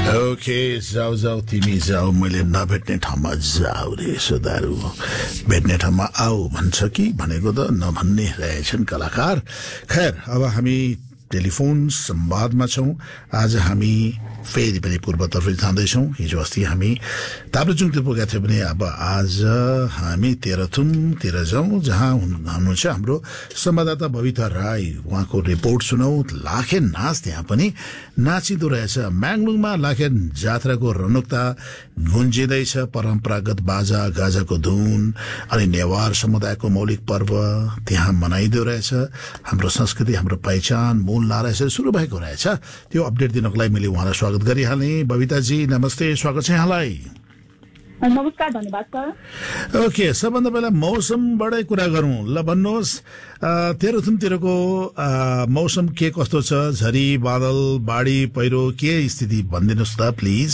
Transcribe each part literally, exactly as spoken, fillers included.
Okay जाऊ जाऊ तिमी जाऊ मैले नभेट्ने ठाउँमा जाऊ रे सुधारू भेट्ने ठाउँमा आऊ भन्छ कि भनेको त नभन्ने रहेछन् कलाकार। खैर अब हामी टेलिफोन संवादमा छौं। आज हामी फेरि पनि पूर्वतर्फ जाँदैछौं। हिजो अस्ति हामी ताप्लेजुङतिर पुगेका थियौँ भने अब आज हामी तेह्रथुमतिर जाउँ जहाँ हुनुहुन्छ हाम्रो संवाददाता बबिता राई। उहाँको रिपोर्ट सुनौ। लाखेन नाच त्यहाँ पनि नाचिँदो रहेछ। म्याङलुङमा लाखेन जात्राको रौनकता गुन्जिँदैछ। परम्परागत बाजा गाजाको धुन अनि नेवार समुदायको मौलिक पर्व त्यहाँ मनाइँदो रहेछ। हाम्रो संस्कृति हाम्रो पहिचान मूल नारा यसरी सुरु भएको रहेछ। त्यो अपडेट दिनको लागि मैले उहाँलाई स्वागत गरिहालेँ। बबिताजी नमस्ते, स्वागत छ यहाँलाई। नमस्कार, धन्यवाद सर। ओके, सबभन्दा पहिला मौसमबाटै कुरा गरौँ। ल भन्नुहोस्, तेह्रथुमतिरको मौसम के कस्तो छ? झरी बादल बाढी पहिरो के स्थिति भनिदिनुहोस् त प्लिज।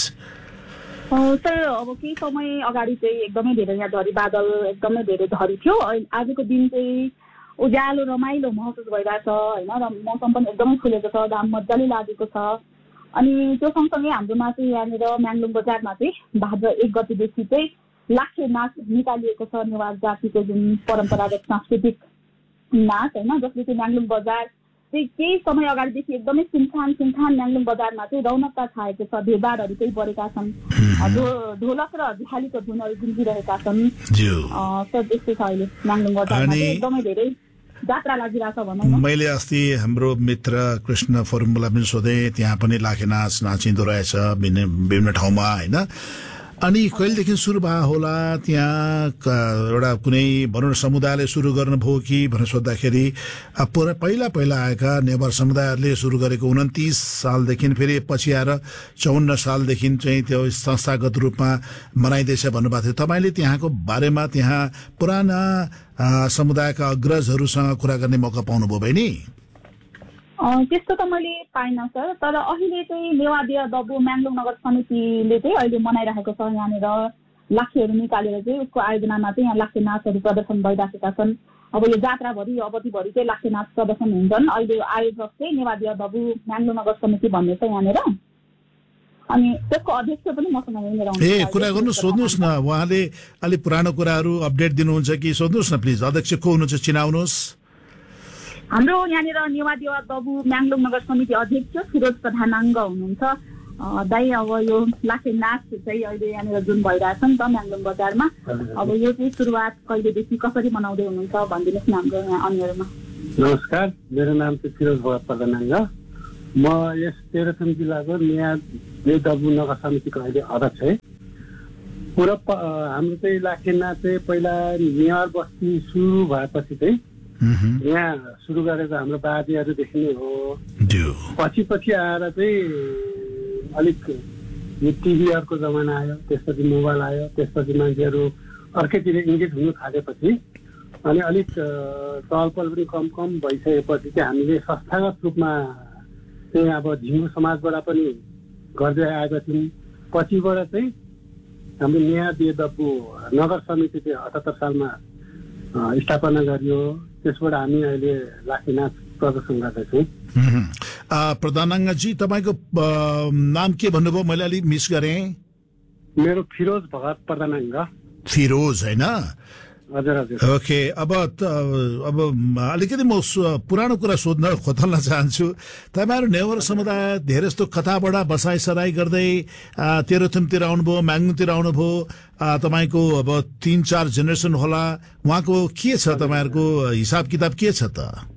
सर अब केही समय अगाडि चाहिँ एकदमै धेरै यहाँ झरी बादल एकदमै धेरै झरी थियो। आजको दिन चाहिँ उज्यालो रमाइलो महसुस भइरहेछ होइन, र मौसम पनि एकदमै खुलेको छ, घाम मजाले लागेको छ। अनि त्यो सँगसँगै हाम्रोमा चाहिँ यहाँनिर म्याङलुङ बजारमा चाहिँ भाद्र एक गतेदेखि चाहिँ लाखे नाच निकालिएको छ। नेवार जातिको जुन परम्परागत सांस्कृतिक नाच होइन, जसले चाहिँ म्याङलुङ बजार चाहिँ केही समय अगाडिदेखि एकदमै सिमठान सिमठान म्याङलुङ बजारमा चाहिँ रौनकता छाएको छ। भिडभाडहरू चाहिँ बढेका छन्। ढोलक र झ्यालीको धुनहरू गुन्जिरहेका छन्। सर त्यस्तै छ अहिले म्याङलुङ बजारमा एकदमै धेरै जात्रा लागिरहेछ भनौँ न। मैले अस्ति हाम्रो मित्र कृष्ण फर्मुला पनि सोधेँ, त्यहाँ पनि लाखे नाच नाचिँदो रहेछ विभिन्न ठाउँमा होइन। अनि कहिलेदेखि सुरु भयो होला त्यहाँ एउटा कुनै भनौँ न समुदायले सुरु गर्नुभयो कि भनेर सोद्धाखेरि पुरा पहिला पहिला आएका नेवार समुदायहरूले सुरु गरेको उन्तिस सालदेखि फेरि पछि आएर चौन्न सालदेखि चाहिँ त्यो संस्थागत रूपमा मनाइँदैछ भन्नुभएको थियो। तपाईँले त्यहाँको बारेमा त्यहाँ पुराना समुदायका अग्रजहरूसँग कुरा गर्ने मौका पाउनुभयो बहिनी? त्यस्तो त मैले पाइनँ सर, तर अहिले चाहिँ नेवादिया दबु म्याङलुङ नगर समितिले चाहिँ अहिले मनाइरहेको छ। यहाँनिर लाखेहरू निकालेर चाहिँ उसको आयोजनामा चाहिँ यहाँ लाखे नाचहरू प्रदर्शन भइराखेका छन्। अब यो जात्राभरि अवधिभरि चाहिँ लाखे नाच प्रदर्शन हुन्छन्। अहिले आयोजक चाहिँ नेवादिया दबु म्याङलुङ नगर समिति भन्ने छ यहाँनिर। अनि त्यसको अध्यक्ष पनि मसँग यहाँनिर हुनुहुन्छ। ए कुरा गर्नु सोध्नुहोस् न, उहाँले अलिक पुरानो कुराहरू अपडेट दिनुहुन्छ कि सोध्नुहोस् न प्लिज। अध्यक्ष को हुनुहुन्छ चिनाउनुहोस्। हाम्रो यहाँनिर नेवादिया दबु म्याङलुङ नगर समिति अध्यक्ष फिरोज प्रधानाङ्ग हुनुहुन्छ। दाइ अब यो लाखे नाच चाहिँ अहिले यहाँनिर जुन भइरहेछ नि त म्याङलुङ बजारमा, अब यो चाहिँ सुरुवात कहिलेदेखि कसरी मनाउँदै हुनुहुन्छ भनिदिनुहोस् न हाम्रो यहाँ अन्यहरूमा। नमस्कार, मेरो नाम चाहिँ फिरोज प्रधानाङ्ग। म यस तेह्रथुम जिल्लाको नेवादिया दबु नगर समितिको अहिले अध्यक्ष है। पुरा हाम्रो चाहिँ लाखे नाच चाहिँ पहिला नेवार बस्ती सुरु भएपछि चाहिँ यहाँ सुरु गरेको हाम्रो बाजेहरूदेखि नै हो। पछि पछि आएर चाहिँ अलिक यो टिभीहरूको जमाना आयो, त्यसपछि मोबाइल आयो, त्यसपछि मान्छेहरू अर्कैतिर इङ्गित हुनु थालेपछि अनि अलिक चहलपहल पनि कम कम भइसकेपछि चाहिँ हामीले संस्थागत रूपमा चाहिँ अब झिङ्गु समाजबाट पनि गर्दै आएका थियौँ। पछिबाट चाहिँ हाम्रो नेवादिया दबु नगर समिति चाहिँ अठहत्तर सालमा स्थापना गरियो। त्यसबाट हामी अहिले लाखे नाच प्रदर्शन गर्दैछौँ। प्रधानाङ्गजी तपाईँको नाम के भन्नुभयो? मैले अलिक मिस गरेँ। मेरो फिरोज भगत प्रधानाङ्ग। फिरोज होइन? हजुर हजुर। ओके, अब अब अलिकति म पुरानो कुरा सोध्न खोतल्न चाहन्छु। तपाईँहरू नेवार समुदाय धेरै जस्तो कताबाट बसाइ सराई गर्दै तेह्रथुमतिर आउनुभयो, म्याङलुङतिर आउनुभयो। तपाईँको अब तीन चार जेनेरेसन होला, उहाँको के छ तपाईँहरूको हिसाब किताब के छ त?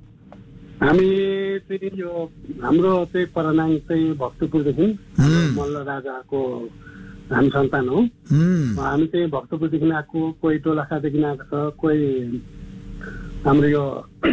हामी चाहिँ यो हाम्रो चाहिँ प्रधानाङ्ग चाहिँ भक्तपुरदेखि मल्ल राजाको हामी सन्तान हो। हामी चाहिँ भक्तपुरदेखि आएको, कोही टोलाखादेखि आएको छ, कोही हाम्रो यो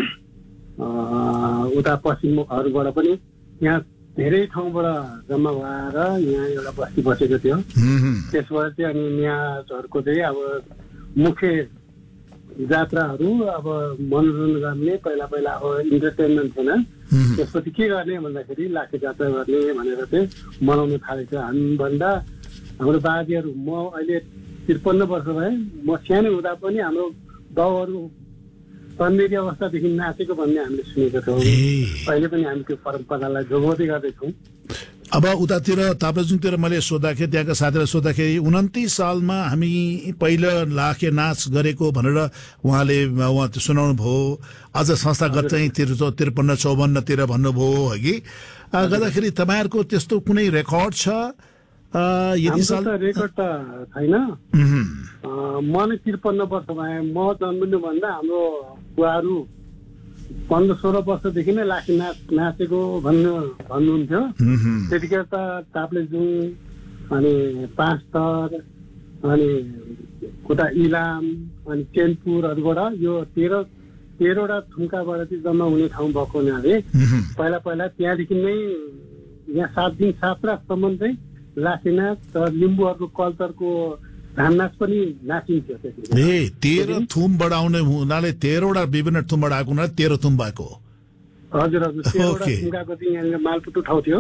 उता पश्चिमहरूबाट पनि यहाँ धेरै ठाउँबाट जम्मा भएर यहाँ एउटा बस्ती बसेको थियो। त्यसबाट चाहिँ अनि नेवारहरूको चाहिँ अब मुख्य जात्राहरू अब मनोरञ्जन गर्ने पहिला पहिला अब इन्टरटेनमेन्ट थिएन। त्यसपछि के गर्ने भन्दाखेरि लाखे जात्रा गर्ने भनेर चाहिँ मनाउन थालेको। हामीभन्दा हाम्रो बाजेहरू, म अहिले त्रिपन्न वर्ष भए, म सानो हुँदा पनि हाम्रो बाउहरू तन्नेरी अवस्थादेखि नाचेको भन्ने हामीले सुनेको छौँ। अहिले पनि हामी त्यो परम्परालाई जोगाउँदै गर्दैछौँ। अब उतातिर ताप्लेजुङतिर मैले सोद्धाखेरि त्यहाँका साथीलाई सोद्धाखेरि उन्तिस सालमा हामी पहिलो लाखे नाच गरेको भनेर उहाँले उहाँ सुनाउनु भयो। अझ संस्थागत चाहिँ तिर त्रिपन्न चौवन्नतिर भन्नुभयो अघि गर्दाखेरि तपाईँहरूको त्यस्तो कुनै रेकर्ड छ? यति साल रेकर्ड त छैन। म नै त्रिपन्न वर्ष भए, म जन्मिनुभन्दा हाम्रो बुवाहरू पन्ध्र सोह्र वर्षदेखि नै लाखे नाच नाचेको भन्नु भन्नुहुन्थ्यो। त्यतिखेर त ताप्लेजुङ अनि पाँचथर अनि उता इलाम अनि चेनपुरहरूबाट यो तेह्र तेह्रवटा थुम्काबाट चाहिँ जम्मा हुने ठाउँ भएको हुनाले पहिला पहिला त्यहाँदेखि नै यहाँ सात दिन सात रातसम्म चाहिँ लाखे नाच र लिम्बूहरूको कल्चरको धान नाच पनि नाचिन्थ्यो। ए तेह्र थुम बढाउने हुनाले तेह्रवटा विभिन्न थुमबाट आएको हुनाले तेह्र थुम भएको। हजुर हजुर तेह्रवटा थुम्काको चाहिँ यहाँनिर मालपुट उठाउँथ्यो।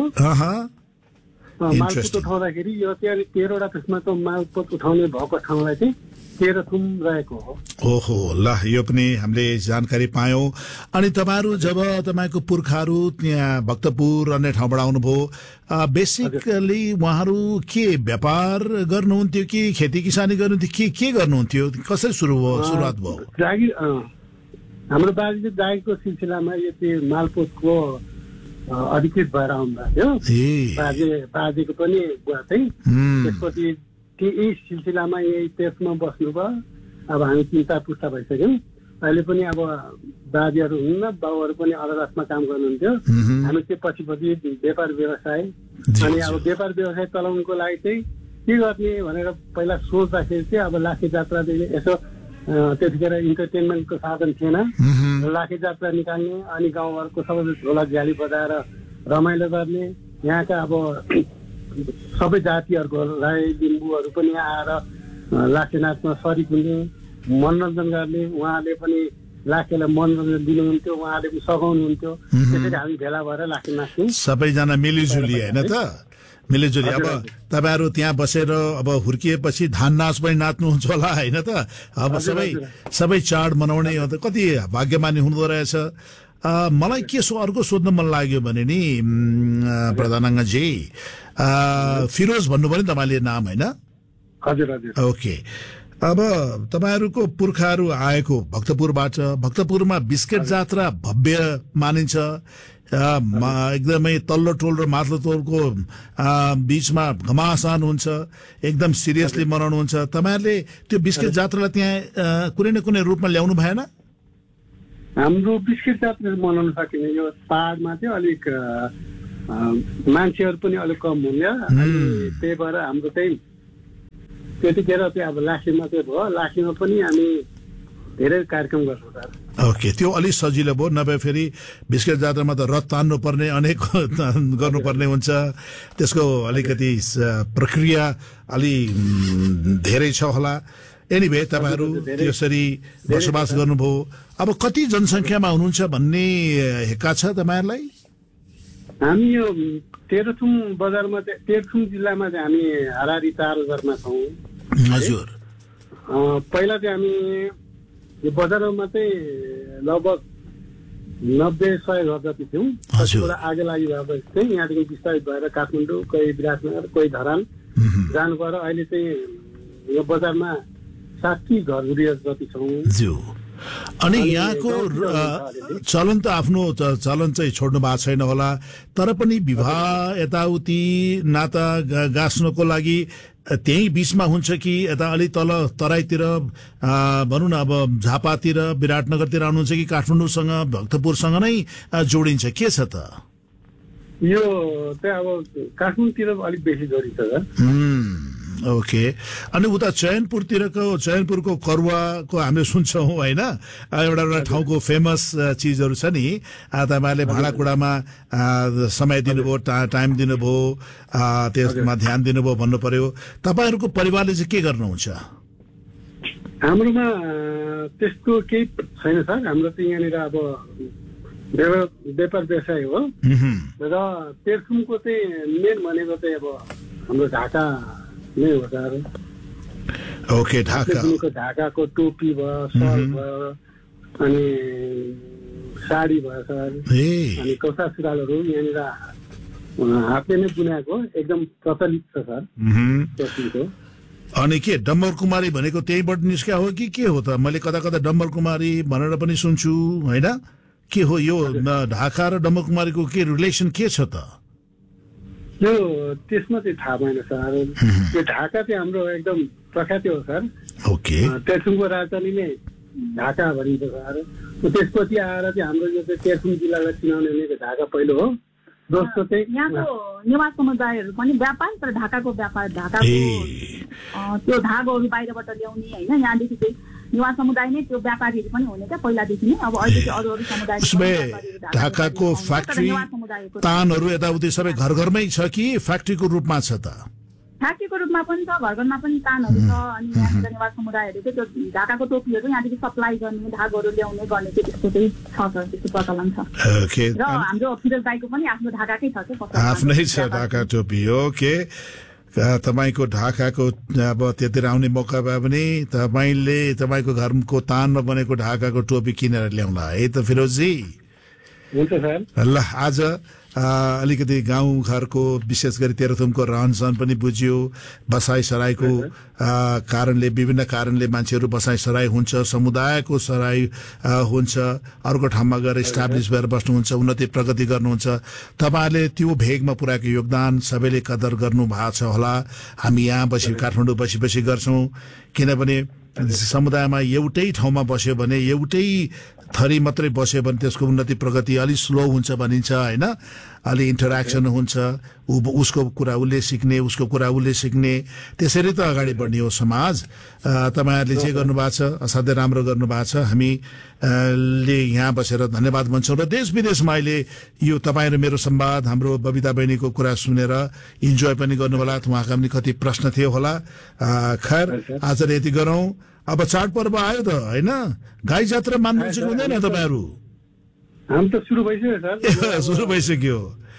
मालपुट उठाउँदाखेरि यो त्यहाँ तेह्रवटा त्यसमा त मालपुट उठाउने भएको ठाउँलाई चाहिँ तेह्र थुम रहेको हो। ओहो ल, यो पनि हामीले जानकारी पायौं। अनि तपाईँहरू जब तपाईँको पुर्खाहरू त्यहाँ भक्तपुर अन्य ठाउँबाट आउनुभयो, बेसिकली उहाँहरू के व्यापार गर्नुहुन्थ्यो कि खेती किसानी गर्नुहुन्थ्यो कि के गर्नुहुन्थ्यो? कसरी सुरु भयो, सुरुवात भयो? जागिर हाम्रो बाजेले जागिरको सिलसिलामा यो चाहिँ मालपोतको अधिकृत भएर आउनुभएको थियो। बाजे बाजेको पनि बुवा चाहिँ त्यसपछि यही सिलसिलामा यही त्यसमा बस्नुभयो। अब हामी तिन चार पुस्ता भइसक्यौँ। अहिले पनि अब बाजेहरू हुन्न, बाउहरू पनि अदालतमा काम गर्नुहुन्थ्यो। हामी चाहिँ पछि पछि व्यापार व्यवसाय अनि अब व्यापार व्यवसाय चलाउनुको लागि चाहिँ के गर्ने भनेर पहिला सोच्दाखेरि चाहिँ अब लाखे जात्रादेखि यसो त्यतिखेर इन्टरटेनमेन्टको साधन थिएन। लाखे जात्रा निकाल्ने अनि गाउँघरको सबैले झोला झ्याली बजाएर रमाइलो गर्ने। यहाँका अब सबै जातिहरूको राई लिम्बूहरू पनि आएर लाखे नाचमा सरिक हुने, मनोरञ्जन गर्ने। उहाँले पनि लाखेलाई मनोरञ्जन दिनुहुन्थ्यो, उहाँले पनि सघाउनुहुन्थ्यो। त्यसरी हामी भेला भएर लाखे नाच्थ्यौँ, सबैजना मिलिजुली, होइन त? मिलिजुली। अब तपाईँहरू त्यहाँ बसेर अब हुर्किएपछि धान नाच पनि नाच्नुहुन्छ होला, होइन त? अब सबै सबै चाड मनाउने कति भाग्यमानी हुँदो रहेछ। मलाई के सो अर्को सोध्न मन लाग्यो भने नि प्रधानाङ्गजी, फिरोज भन्नुभयो नि तपाईँले नाम, होइन? हजुर हजुर। ओके, अब तपाईँहरूको पुर्खाहरू आएको भक्तपुरबाट, भक्तपुरमा बिस्केट जात्रा भव्य मानिन्छ। एकदमै तल्लो टोल र माथिल्लो टोलको बीचमा घमासान हुन्छ, एकदम सिरियसली मनाउनुहुन्छ। तपाईँहरूले त्यो बिस्केट जात्रालाई त्यहाँ कुनै न कुनै रूपमा ल्याउनु भएन? हाम्रो बिस्केट जात्रा मनाउन सकिने, यो पहाडमा चाहिँ अलिक मान्छेहरू पनि अलिक कम हुन्थ्यो। त्यही भएर हाम्रो चाहिँ त्यतिखेर चाहिँ अब लाखेमा चाहिँ भयो। लाखेमा पनि हामी धेरै कार्यक्रम गर्छौँ। ओके, त्यो अलिक सजिलो भयो। नभए फेरि बिस्केट जात्रामा त रथ तान्नु पर्ने, अनेक गर्नुपर्ने हुन्छ। त्यसको अलिकति प्रक्रिया अलि धेरै छ होला। एनिवे, तपाईँहरू त्यसरी बसोबास गर्नुभयो। अब कति जनसङ्ख्यामा हुनुहुन्छ भन्ने हेक्का छ तपाईँहरूलाई? हामी यो तेह्रथुम बजारमा चाहिँ तेह्रथुम जिल्लामा चाहिँ हामी हाराहारी चार हजारमा छौँ। हजुर। पहिला चाहिँ हामी यो बजारमा चाहिँ लगभग नब्बे सय घर जति थियौँ। थोडा आगे लागि भएपछि चाहिँ यहाँदेखि विस्तारित भएर काठमाडौँ, कोही विराटनगर, कोही धरान जानु पर्यो। अहिले चाहिँ यो बजारमा साठी घर जति छौँ। अनि यहाँको चलन त आफ्नो चलन चाहिँ छोड्नु भएको छैन होला, तर पनि विवाह यताउति नाता गाँच्नको लागि त्यही बीचमा हुन्छ कि यता अलि तल तराईतिर भनौँ न, अब झापातिर विराटनगरतिर आउनुहुन्छ कि काठमाडौँसँग भक्तपुरसँग नै जोडिन्छ, के छ त? यो चाहिँ अब काठमाडौँतिर अलिक बेसी जोडिन्छ। ओके, अनि उता चयनपुरतिरको चयनपुरको करुवाको हामीले सुन्छौँ, होइन? एउटा एउटा ठाउँको फेमस चिजहरू छ नि। तपाईँहरूले भाँडाकुँडामा समय दिनुभयो, टाइम दिनुभयो, त्यसमा ध्यान दिनुभयो भन्नु पर्यो। तपाईँहरूको परिवारले चाहिँ के गर्नुहुन्छ? हाम्रोमा त्यस्तो केही छैन सर। हाम्रो चाहिँ यहाँनिर अब व्यापार व्यवसाय हो र तेह्रथुमको चाहिँ मेन भनेको चाहिँ अब हाम्रो ढाका नै हो सर। ओके, ढाका ढाकाको टोपी भयो, सल भयो, अनि साडी भयो सर, अनि कौसा सुरुवालहरू यहाँनिर हातले नै बुनाएको एकदम प्रचलित छ सर मह्म। त्यसको। अनि के डम्बर कुमारी भनेको त्यहीबाट निस्क्या हो कि के हो त? मैले कता कता डम्बर कुमारी भनेर पनि सुन्छु होइन, के हो यो न- ढाका र डम्बर कुमारीको के रिलेसन के छ त? त्यो त्यसमा चाहिँ थाहा भएन सर। त्यो ढाका चाहिँ हाम्रो एकदम प्रख्यात हो सर। ओके तेर्सुङको राजधानी नै ढाका भनिन्छ सर। त्यसपछि आएर चाहिँ हाम्रो यो चाहिँ तेर्सुङ जिल्लालाई चिनाउने नै ढाका पहिलो हो। दोस्रो चाहिँ यहाँको निवास समुदायहरू पनि व्यापार, तर ढाकाको व्यापार, ढाकाको ए अँ, त्यो धागोहरू बाहिरबाट ल्याउने होइन, यहाँदेखि चाहिँ निवास समुदाय नै त्यो व्यापारीहरू पनि हुने क्या पहिलादेखि नै। अब अहिले चाहिँ अरू अरू समुदाय उसमें ढाकाको फ्याक्ट्री तानहरू यताउति सबै घर घरमै छ कि फ्याक्ट्रीको रूपमा छ त? फ्याक्ट्रीको रूपमा पनि छ, घर घरमा पनि तानहरू छ। अनि यहाँनिर निवास समुदायहरू चाहिँ त्यो ढाकाको टोपीहरू यहाँदेखि सप्लाई गर्ने, धागोहरू ल्याउने गर्ने चाहिँ त्यस्तो चाहिँ छ सर, त्यस्तो प्रचलन छ। ओके र हाम्रो फिरोज दाईको पनि आफ्नो ढाकाकै छ क्या पसल। आफ्नै छ ढाका टोपी। ओके अ, तपाईँको ढाकाको अब त्यतिर आउने मौका भए पनि तपाईँले तपाईँको घरको तानमा बनेको ढाकाको टोपी किनेर ल्याउला है त फिरोजजी? हुन्छ सर। ल आज अ, अलिकति गाउँ घरको विशेष गरी तेह्रथुमको रहनसहन पनि बुझ्यो। बसाइ सराईको अ, कारणले विभिन्न कारणले मान्छेहरू बसाइ सराई हुन्छ, समुदायको सराई अ, हुन्छ, अर्को ठाउँमा गएर इस्टाब्लिस भएर बस्नुहुन्छ, उन्नति प्रगति गर्नुहुन्छ। तपाईँहरूले त्यो भेगमा पुर्याएको योगदान सबैले कदर गर्नु भएको छ होला। हामी यहाँ बसी काठमाडौँ बसी बसी गर्छौँ, किनभने समुदायमा एउटै ठाउँमा बस्यो भने एउटै थरी मात्रै बस्यो भने त्यसको उन्नति प्रगति अलिक स्लो हुन्छ भनिन्छ होइन। अलि इन्टरेक्सन हुन्छ, उ उसको कुरा उसले सिक्ने, उसको कुरा उसले सिक्ने, त्यसरी त अगाडि बढ्ने हो समाज। अ, तपाईँहरूले जे गर्नुभएको छ असाध्यै राम्रो गर्नुभएको छ। हामी अ, ले यहाँ बसेर धन्यवाद भन्छौँ र देश विदेशमा अहिले यो तपाईँ र मेरो संवाद हाम्रो बबिता बहिनीको कुरा सुनेर इन्जोय पनि गर्नु होला। उहाँका पनि कति प्रश्न थियो होला। अ, खैर आजले यति गरौँ। अब चाडपर्व आयो त होइन, गाई जात्रा मान्नुहुन्छ कि हुँदैन तपाईँहरू? हामी त सुरु भइसक्यो सर। सुरु भइसक्यो।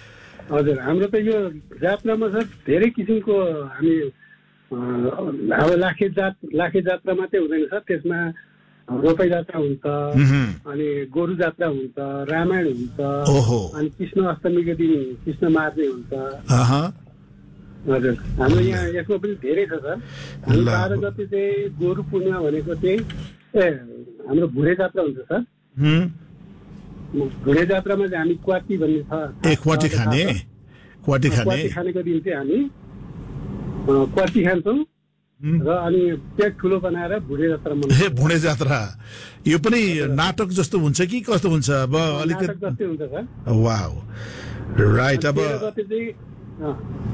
हजुर, हाम्रो त यो जात्रामा सर धेरै किसिमको हामी अ, अब लाखे जात लाखे जात्रा मात्रै हुँदैन सर, त्यसमा रोपाई जात्रा हुन्छ, मह्म। अनि गोरु जात्रा हुन्छ, रामायण हुन्छ, ओहो अनि कृष्ण अष्टमीको दिन कृष्ण मार्ने हुन्छ। अहँ, हजुर, हाम्रो यहाँ यसमा पनि धेरै छ सर। हामी ल। बाह्र गते चाहिँ गोरु पूर्णिमा भनेको चाहिँ ए हाम्रो भुरे जात्रा हुन्छ सर। हुँ, भुरे जात्रामा चाहिँ हामी क्वाटी भन्ने छ। ए क्वाटी खाने क्वाटी खाने क्वाटी खानेको दिन चाहिँ हामी अ, क्वाटी खान्छौँ हुँ। र अनि पेट ठुलो बनाएर भुरे जात्रा ए मनाउँछौँ। भुँडे जात्रा यो पनि नाटक जस्तो हुन्छ कि कस्तो हुन्छ? अब नाटक अलिकति जस्तै हुन्छ सर। Wow right. अब तेह्र गते चाहिँ अ,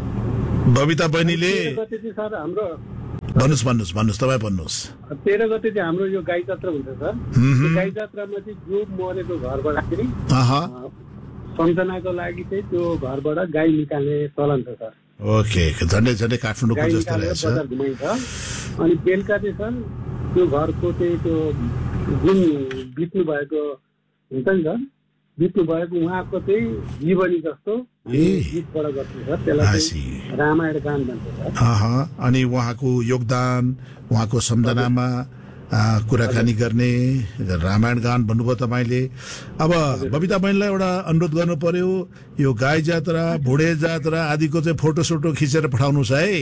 बबिता बहिनीले तेह्र गते चाहिँ सर हाम्रो भन्नुहोस् भन्नुहोस् भन्नुहोस् तपाईँ भन्नुहोस्। तेह्र गते चाहिँ हाम्रो यो गाई जात्रा हुन्छ सर। हुँ, त्यो हुँ। गाई जात्रामा चाहिँ जो मरेको घरबाट फेरि अहँ, अ, सम्झनाको लागि चाहिँ त्यो घरबाट गाई निकाल्ने चलन छ सर। ओके झन्डै झन्डै काठमाडौँको गाई जस्तो निकालेर रहेछ। बजार घुमाइन्छ। अनि बेलुका चाहिँ सर त्यो घरको चाहिँ त्यो जुन बित्नु भएको हुन्छ नि सर, बित्नु भएको उहाँको चाहिँ जीवनी जस्तो ए। गीतबाट गर्छ सर। त्यसलाई I चाहिँ see. रामायण गान भन्छ सर। अहँ, अनि उहाँको योगदान उहाँको सम्झनामा अ, कुराकानी गर्ने रामायण गान भन्नुभयो तपाईँले। अब बबिता बहिनीलाई एउटा अनुरोध गर्नु पर्यो, यो गाई जात्रा भुँडे जात्रा आदिको चाहिँ फोटो सोटो खिचेर पठाउनुहोस् है।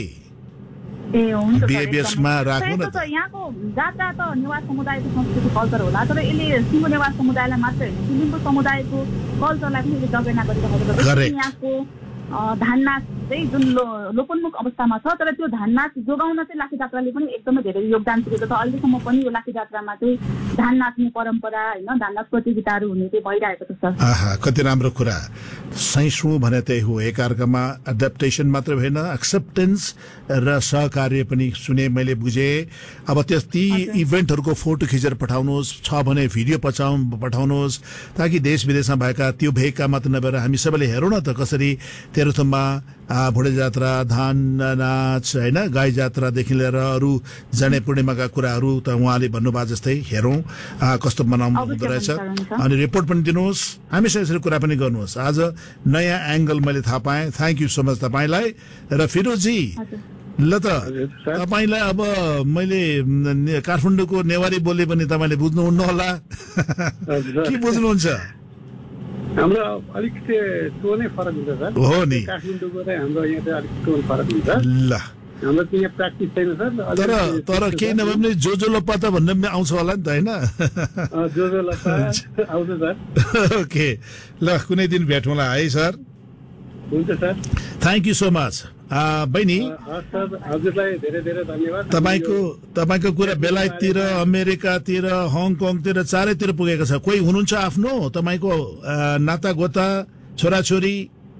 ए हुन्छ सर, बीएबीएसमा एकदमै। राख्नु न तर त। यस्तो छ, यहाँको जात्रा त निवास समुदायको संस्कृति कल्चर होला, तर यसले सिङ्गो निवास समुदायलाई मात्रै होइन, लिम्बू समुदायको कल्चरलाई पनि यसले जगेर्ना गरिरहेको छ। Correct. यहाँको अ, धान नाच चाहिँ जुन लो लोपोन्मुख अवस्थामा छ, तर त्यो धान नाच जोगाउन चाहिँ लाखे जात्राले पनि एकदमै धेरै योगदान पुगेको छ। अहिलेसम्म पनि यो लाखे जात्रामा चाहिँ धान नाच्ने परम्परा होइन, धान नाच प्रतियोगिताहरू हुने चाहिँ भइरहेको छ सर। आहा कति राम्रो कुरा। सैसौँ भने त्यही हो, एकअर्कामा एडप्टेसन मात्र होइन एक्सेप्टेन्स र सहकार्य पनि सुने मैले बुझेँ। अब त्यस ती इभेन्टहरूको फोटो खिचेर पठाउनुहोस्, छ भने भिडियो पचाउ पठाउनुहोस्, ताकि देश विदेशमा भएका त्यो भेगका मात्र नभएर हामी सबैले हेरौँ न त कसरी तेह्रथुममा आ, भुँडे जात्रा, धान नाच होइन, गाई जात्रादेखि लिएर अरू जने पूर्णिमाका कुराहरू त उहाँले भन्नुभयो जस्तै हेरौँ आ, कस्तो मनाउनु हुँदो रहेछ। हुन्छ। अनि रिपोर्ट पनि दिनुहोस्, हामीसँग यसरी कुरा पनि गर्नुहोस्। आज नयाँ एङ्गल मैले थाहा पाएँ। थ्याङ्क यू सो मच तपाईँलाई। र फिरोजी हजुर। ल त हजुर, सर। तपाईँलाई अब मैले ने- काठमाडौँको नेवारी बोले पनि तपाईँले बुझ्नुहुन्न होला हजुर, सर। के बुझ्नुहुन्छ? हाम्रो अलिक टोन नै फरक हुन्छ सर हो नि काठमाडौँको चाहिँ हाम्रो यहाँ चाहिँ अलिक टोन फरक हुन्छ ल हाम्रो चाहिँ यहाँ प्र्याक्टिस छैन सर तर तर केही नभए पनि जो जो लप्पा त भन्ने पनि आउँछ होला नि त होइन जो जो लप्पा आउँछ सर ओके ल कुनै दिन भेटौँला है सर हुन्छ sir thank you so much बहिनी हजुरलाई धेरै धेरै धन्यवाद तपाईँको तपाईँको कुरा बेलायततिर अमेरिकातिर हङकङतिर चारैतिर पुगेको छ कोही हुनुहुन्छ आफ्नो तपाईँको नाता गोता छोराछोरी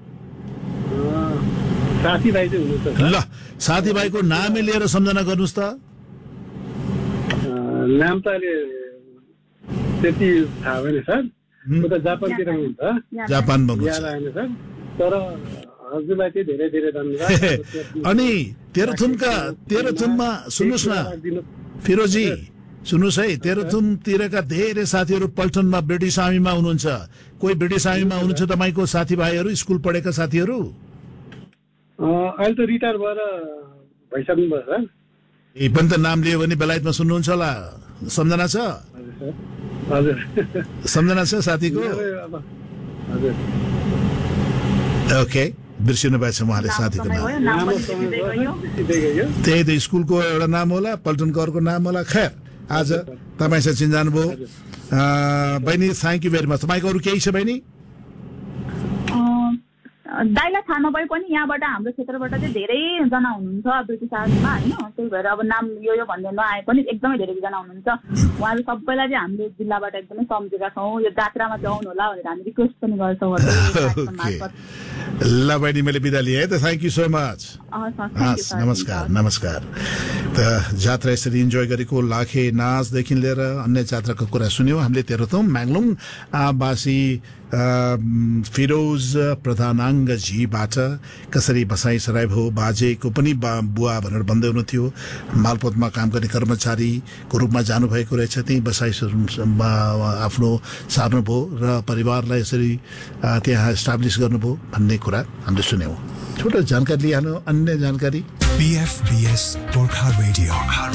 साथीभाइ चाहिँ हुनुहुन्छ ल साथीभाइको नामै लिएर सम्झना गर्नुहोस् त नाम त अहिले त्यति थाहा भएन सर उता जापानतिर हुन्छ जापानमा याद आएन सर तर हजुरलाई चाहिँ धेरै धेरै धन्यवाद अनि तेह्रथुमका तेह्रथुममा सुन्नुहोस् न फिरोजी सुन्नुहोस् है तेह्रथुमतिरका धेरै साथीहरू पल्टनमा ब्रिटिस आर्मीमा हुनुहुन्छ कोही ब्रिटिस आर्मीमा हुनुहुन्छ तपाईँको साथीभाइहरू स्कुल पढेका साथीहरू अहिले त रिटायर भएर भइसक्नु भयो सर ए पनि त नाम लियो भने बेलायतमा सुन्नुहुन्छ होला सम्झना छ हजुर सम्झना छ साथीको हजुर ओके बिर्सिनु भएको छ उहाँले साथीको नाम त्यही त स्कुलको एउटा नाम होला पल्टनको अर्को नाम होला खैर आज तपाईँसँग चिन्जानु भयो बहिनी थ्याङ्क यू भेरी मच तपाईँको अरू केही छ बहिनी दाइलाई थाहा नभए पनि यहाँबाट हाम्रो क्षेत्रबाट चाहिँ धेरैजना हुनुहुन्छ ब्रिटिस आर्मीमा होइन त्यही भएर अब नाम यो यो भन्ने नआए पनि एकदमै धेरैजना हुनुहुन्छ उहाँहरू सबैलाई चाहिँ हामीले जिल्लाबाट एकदमै सम्झेका छौँ यो जात्रामा चाहिँ आउनु होला भनेर हामी रिक्वेस्ट पनि गर्छौँ ल बहिनी मैले बिदा लिएँ है त थ्याङ्क यू सो मच हस् नमस्कार नमस्कार त जात्रा यसरी इन्जोय गरेको लाखे नाचदेखि लिएर अन्य जात्राको कुरा सुन्यौँ हामीले तेह्रथुम म्याङ्लुङ आवासी फिरोज प्रधानाङ्गजीबाट कसरी बसाइ सराइ भयो बाजेको पनि बा बुवा भनेर भन्दै हुनुहुन्थ्यो मालपोतमा काम गर्ने कर्मचारीको रूपमा जानुभएको रहेछ त्यहीँ बसाइ आफ्नो सार्नुभयो र परिवारलाई यसरी त्यहाँ इस्टाब्लिस गर्नुभयो भन्ने कुरा हामीले सुन्यौँ छोटो जानकारी लिइहाल्नु अन्य जानकारी पीएफबीएस गोर्खा रेडियो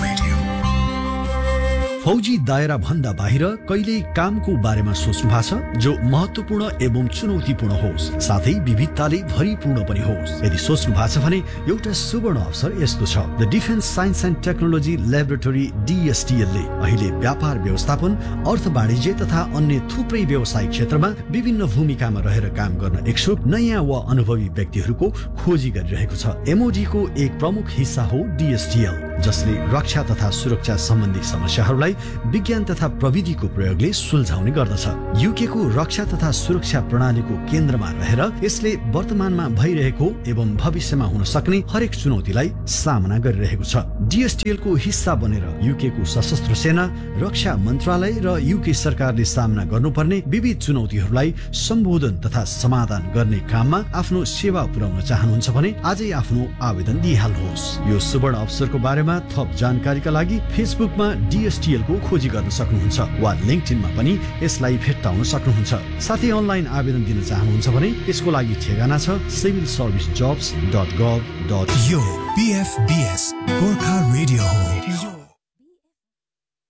फौजी दायरा भन्दा बाहिर कहिल्यै कामको बारेमा सोच्नु भएको छ जो महत्त्वपूर्ण एवं चुनौतीपूर्ण होस् साथै विविधताले भरिपूर्ण पनि होस् यदि सोच्नु भएको छ भने एउटा सुवर्ण अवसर यस्तो छ the defence science and technology laboratory डीएसटीएल ले अहिले व्यापार व्यवस्थापन अर्थ वाणिज्य तथा अन्य थुप्रै व्यवसायिक क्षेत्रमा विभिन्न भूमिकामा रहेर काम गर्न इच्छुक नयाँ वा अनुभवी व्यक्तिहरूको खोजी गरिरहेको छ एमओडी को एक प्रमुख हिस्सा हो डीएसटीएल जसले रक्षा तथा सुरक्षा सम्बन्धी समस्याहरूलाई विज्ञान तथा प्रविधिको प्रयोगले सुल्झाउने गर्दछ युके को रक्षा तथा सुरक्षा प्रणालीको केन्द्रमा रहेर यसले वर्तमानमा भइरहेको एवं भविष्यमा हुन सक्ने हरेक चुनौतीलाई सामना गरिरहेको छ डीएसटीएल को हिस्सा बनेर युके को सशस्त्र सेना रक्षा मन्त्रालय र युके सरकारले सामना गर्नुपर्ने विविध चुनौतीहरूलाई सम्बोधन तथा समाधान गर्ने काममा आफ्नो सेवा पुर्याउन चाहनुहुन्छ भने आजै आफ्नो आवेदन दिइहाल्नुहोस् यो सुवर्ण अवसरको बारेमा थप जानकारीका लागि फेसबुकमा डीएसटीएल को खोजी गर्न सक्नुहुन्छ वा लिंक्डइनमा पनि यसलाई भेट्टाउन सक्नुहुन्छ साथै अनलाइन आवेदन दिन चाहनुहुन्छ भने यसको लागि ठेगाना छ civil service jobs dot गभ dot यो पीएफबीएस गोर्खा रेडियो हो।